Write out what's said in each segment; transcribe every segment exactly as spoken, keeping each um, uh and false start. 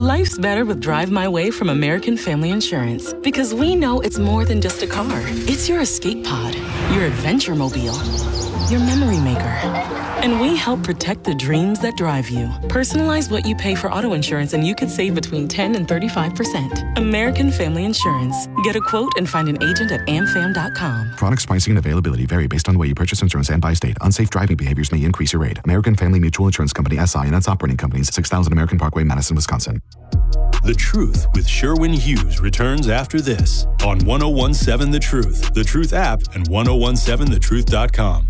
Life's better with Drive My Way from American Family Insurance. Because we know it's more than just a car. It's your escape pod, your adventure mobile, your memory maker. And we help protect the dreams that drive you. Personalize what you pay for auto insurance and you could save between ten and thirty-five percent. American Family Insurance. Get a quote and find an agent at am fam dot com. Products, pricing, and availability vary based on the way you purchase insurance and by state. Unsafe driving behaviors may increase your rate. American Family Mutual Insurance Company, S I and its operating companies, six thousand American Parkway, Madison, Wisconsin. The Truth with Sherwin Hughes returns after this on ten seventeen The Truth, The Truth app, and ten seventeen the truth dot com.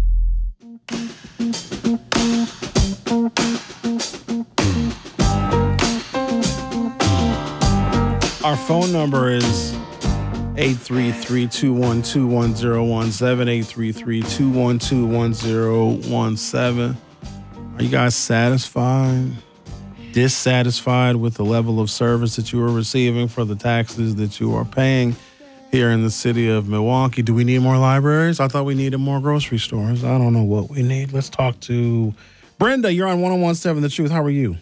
Our phone number is eight three three, two one two, one zero one seven, eight three three, two one two, one zero one seven. Are you guys satisfied, dissatisfied with the level of service that you are receiving for the taxes that you are paying here in the city of Milwaukee? Do we need more libraries? I thought we needed more grocery stores. I don't know what we need. Let's talk to Brenda. You're on ten seventeen The Truth. How are you?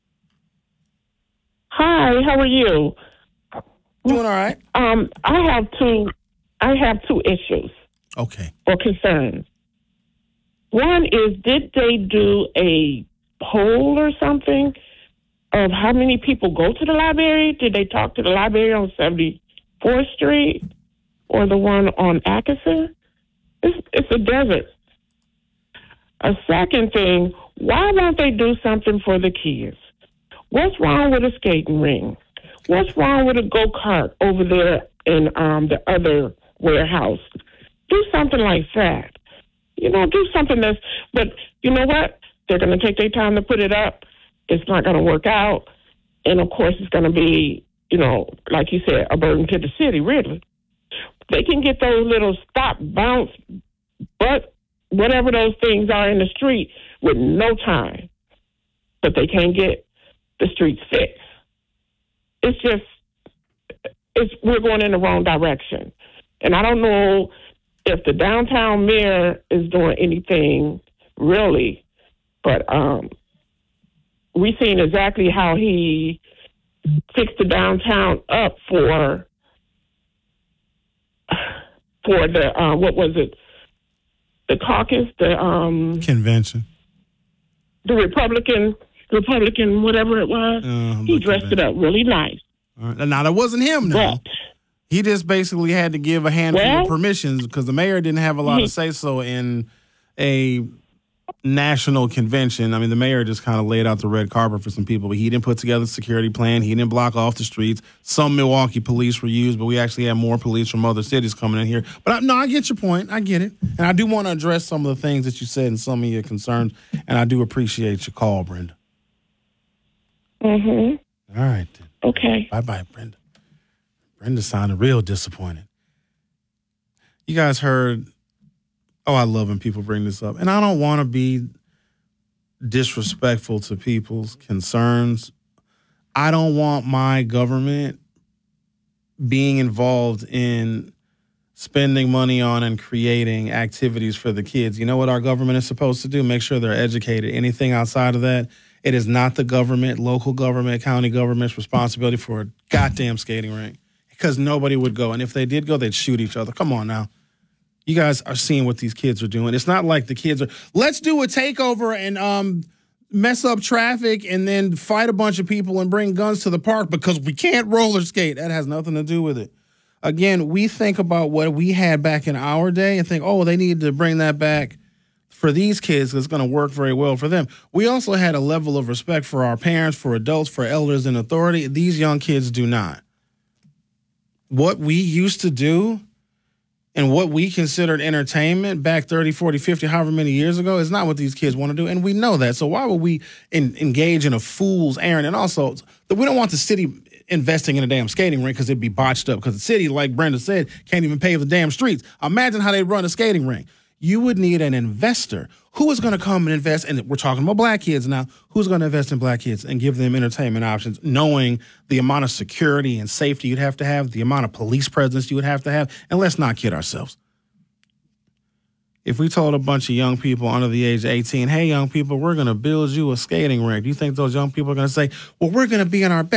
Hi, how are you? Doing all right. Um, I have two. I have two issues. Okay. Or concerns. One is, did they do a poll or something of how many people go to the library? Did they talk to the library on seventy-fourth Street or the one on Atkinson? It's, it's a desert. A second thing, why won't they do something for the kids? What's wrong with a skating ring? What's wrong with a go-kart over there in um, the other warehouse? Do something like that. You know, do something that's, but you know what? They're going to take their time to put it up. It's not going to work out. And, of course, it's going to be, you know, like you said, a burden to the city, really. They can get those little stop, bounce, but whatever those things are in the street with no time. But they can't get the streets fixed. It's just, it's we're going in the wrong direction. And I don't know if the downtown mayor is doing anything really, but um, we've seen exactly how he fixed the downtown up for, for the, uh, what was it, the caucus, the um, convention, the Republican Republican, whatever it was, uh, he dressed it up really nice. Right. Now, that wasn't him, now. But, he just basically had to give a handful well, of permissions because the mayor didn't have a lot he, to say so in a national convention. I mean, the mayor just kind of laid out the red carpet for some people, but he didn't put together a security plan. He didn't block off the streets. Some Milwaukee police were used, but we actually had more police from other cities coming in here. But I, no, I get your point. I get it. And I do want to address some of the things that you said and some of your concerns, and I do appreciate your call, Brenda. Mm-hmm. All right. Then. Okay. Bye-bye, Brenda. Brenda sounded real disappointed. You guys heard, oh, I love when people bring this up. And I don't want to be disrespectful to people's concerns. I don't want my government being involved in spending money on and creating activities for the kids. You know what our government is supposed to do? Make sure they're educated. Anything outside of that, it is not the government, local government, county government's responsibility for a goddamn skating rink because nobody would go. And if they did go, they'd shoot each other. Come on now. You guys are seeing what these kids are doing. It's not like the kids are, let's do a takeover and um, mess up traffic and then fight a bunch of people and bring guns to the park because we can't roller skate. That has nothing to do with it. Again, we think about what we had back in our day and think, oh, they need to bring that back for these kids. It's going to work very well for them. We also had a level of respect for our parents, for adults, for elders in authority. These young kids do not. What we used to do and what we considered entertainment back thirty, forty, fifty, however many years ago is not what these kids want to do. And we know that. So why would we in, engage in a fool's errand? And also, we don't want the city investing in a damn skating rink because it'd be botched up because the city, like Brenda said, can't even pave the damn streets. Imagine how they run a skating rink. You would need an investor. Who is going to come and invest? And we're talking about black kids now. Who's going to invest in black kids and give them entertainment options, knowing the amount of security and safety you'd have to have, the amount of police presence you would have to have? And let's not kid ourselves. If we told a bunch of young people under the age of eighteen, hey, young people, we're going to build you a skating rink, do you think those young people are going to say, well, we're going to be in our best